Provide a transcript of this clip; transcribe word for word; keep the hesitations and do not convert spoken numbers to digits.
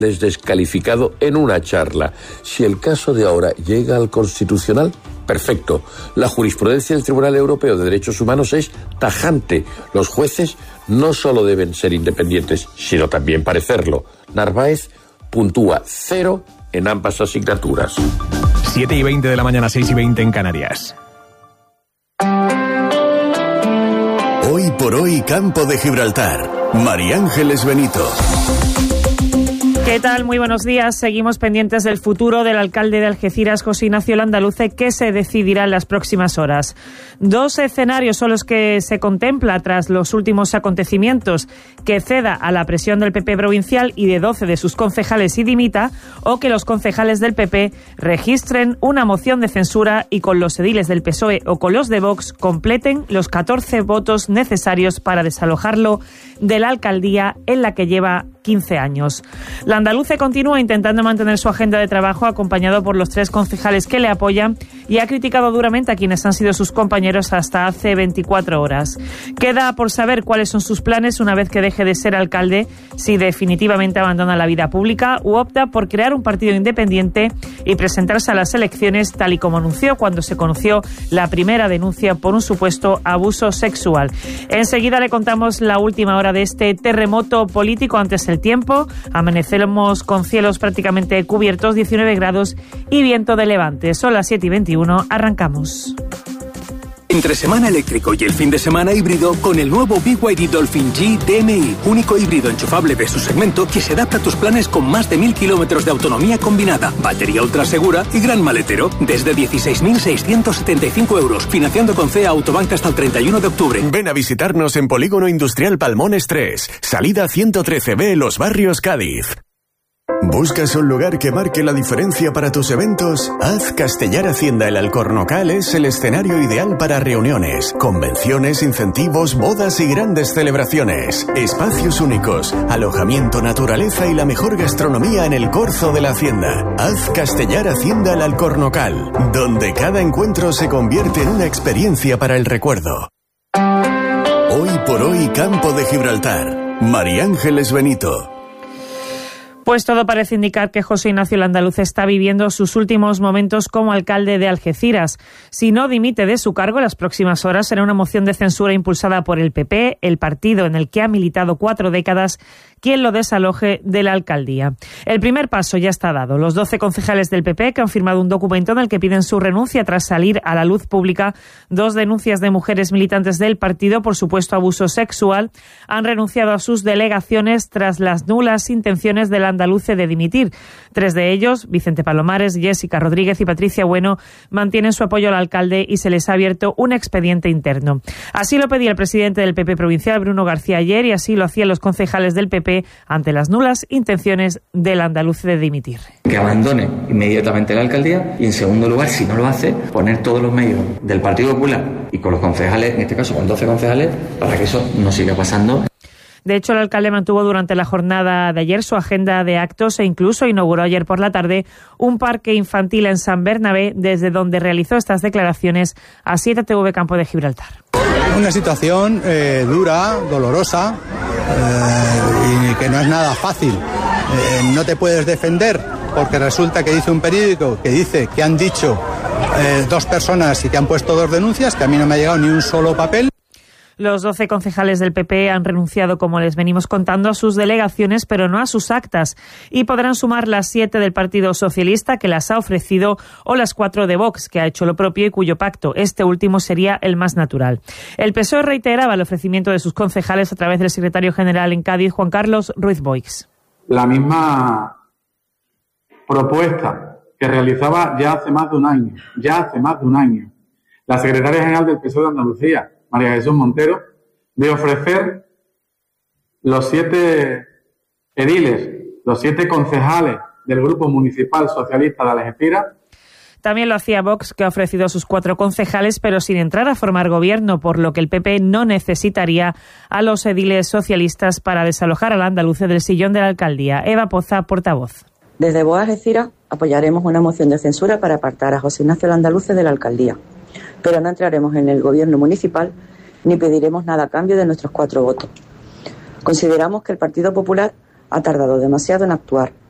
descalificado en una charla. Si el caso de ahora llega al Constitucional, perfecto. La jurisprudencia del Tribunal Europeo de Derechos Humanos es tajante. Los jueces no solo deben ser independientes, sino también parecerlo. Narváez puntúa cero en ambas asignaturas. siete y veinte de la mañana, seis y veinte en Canarias. Hoy por hoy, Campo de Gibraltar. María Ángeles Benito. ¿Qué tal? Muy buenos días. Seguimos pendientes del futuro del alcalde de Algeciras, José Ignacio Landaluce, que se decidirá en las próximas horas. Dos escenarios son los que se contempla tras los últimos acontecimientos: que ceda a la presión del P P provincial y de doce de sus concejales y dimita, o que los concejales del P P registren una moción de censura y con los ediles del P S O E o con los de Vox completen los catorce votos necesarios para desalojarlo de la alcaldía en la que lleva quince años. Landaluce continúa intentando mantener su agenda de trabajo acompañado por los tres concejales que le apoyan y ha criticado duramente a quienes han sido sus compañeros hasta hace veinticuatro horas. Queda por saber cuáles son sus planes una vez que deje de ser alcalde, si definitivamente abandona la vida pública u opta por crear un partido independiente y presentarse a las elecciones tal y como anunció cuando se conoció la primera denuncia por un supuesto abuso sexual. Enseguida le contamos la última hora de este terremoto político antes el tiempo. Amanecemos con cielos prácticamente cubiertos, diecinueve grados y viento de levante. Son las siete y veintiuno, arrancamos. Entre semana eléctrico y el fin de semana híbrido con el nuevo B Y D Dolphin G D M I, único híbrido enchufable de su segmento que se adapta a tus planes con más de mil kilómetros de autonomía combinada, batería ultra segura y gran maletero, desde dieciséis mil seiscientos setenta y cinco euros, financiando con C E A Autobank hasta el treinta y uno de octubre. Ven a visitarnos en Polígono Industrial Palmones tres, salida ciento trece B, Los Barrios, Cádiz. ¿Buscas un lugar que marque la diferencia para tus eventos? Haz Castellar Hacienda El Alcornocal es el escenario ideal para reuniones, convenciones, incentivos, bodas y grandes celebraciones. Espacios únicos, alojamiento, naturaleza y la mejor gastronomía en el corzo de la hacienda. Haz Castellar Hacienda El Alcornocal, donde cada encuentro se convierte en una experiencia para el recuerdo. Hoy por hoy, Campo de Gibraltar. María Ángeles Benito. Pues todo parece indicar que José Ignacio Landaluce está viviendo sus últimos momentos como alcalde de Algeciras. Si no dimite de su cargo, en las próximas horas será una moción de censura impulsada por el P P, el partido en el que ha militado cuatro décadas, quien lo desaloje de la alcaldía. El primer paso ya está dado. Los doce concejales del P P que han firmado un documento en el que piden su renuncia tras salir a la luz pública dos denuncias de mujeres militantes del partido por supuesto abuso sexual, han renunciado a sus delegaciones tras las nulas intenciones de Landaluce de dimitir. Tres de ellos, Vicente Palomares, Jessica Rodríguez y Patricia Bueno, mantienen su apoyo al alcalde y se les ha abierto un expediente interno. Así lo pedía el presidente del P P provincial, Bruno García, ayer, y así lo hacían los concejales del P P ante las nulas intenciones del Landaluce de dimitir. Que abandone inmediatamente la alcaldía y, en segundo lugar, si no lo hace, poner todos los medios del Partido Popular y con los concejales, en este caso con doce concejales, para que eso no siga pasando. De hecho, el alcalde mantuvo durante la jornada de ayer su agenda de actos e incluso inauguró ayer por la tarde un parque infantil en San Bernabé, desde donde realizó estas declaraciones a siete T V Campo de Gibraltar. Una situación eh, dura, dolorosa eh, y que no es nada fácil. Eh, no te puedes defender porque resulta que dice un periódico que dice que han dicho eh, dos personas y que han puesto dos denuncias, que a mí no me ha llegado ni un solo papel. Los doce concejales del P P han renunciado, como les venimos contando, a sus delegaciones, pero no a sus actas, y podrán sumar las siete del Partido Socialista, que las ha ofrecido, o las cuatro de Vox, que ha hecho lo propio y cuyo pacto, este último, sería el más natural. El P S O E reiteraba el ofrecimiento de sus concejales a través del secretario general en Cádiz, Juan Carlos Ruiz Boix. La misma propuesta que realizaba ya hace más de un año, ya hace más de un año, la secretaria general del P S O E de Andalucía, María Jesús Montero, de ofrecer los siete ediles, los siete concejales del Grupo Municipal Socialista de Algeciras. También lo hacía Vox, que ha ofrecido a sus cuatro concejales, pero sin entrar a formar gobierno, por lo que el P P no necesitaría a los ediles socialistas para desalojar al Landaluce del sillón de la alcaldía. Eva Poza, portavoz. Desde Vox Algeciras apoyaremos una moción de censura para apartar a José Ignacio Landaluce de la alcaldía, pero no entraremos en el gobierno municipal ni pediremos nada a cambio de nuestros cuatro votos. Consideramos que el Partido Popular ha tardado demasiado en actuar